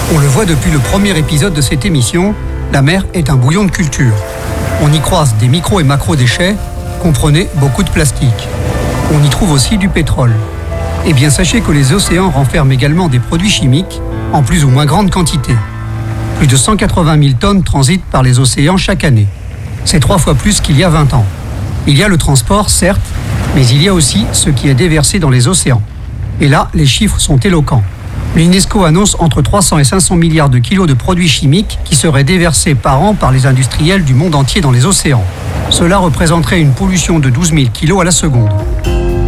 On le voit depuis le premier épisode de cette émission, la mer est un bouillon de culture. On y croise des micro et macro-déchets, comprenez beaucoup de plastique. On y trouve aussi du pétrole. Eh bien, sachez que les océans renferment également des produits chimiques, en plus ou moins grande quantité. Plus de 180 000 tonnes transitent par les océans chaque année. C'est 3 fois plus qu'il y a 20 ans. Il y a le transport, certes, mais il y a aussi ce qui est déversé dans les océans. Et là, les chiffres sont éloquents. L'UNESCO annonce entre 300 et 500 milliards de kilos de produits chimiques qui seraient déversés par an par les industriels du monde entier dans les océans. Cela représenterait une pollution de 12 000 kilos à la seconde.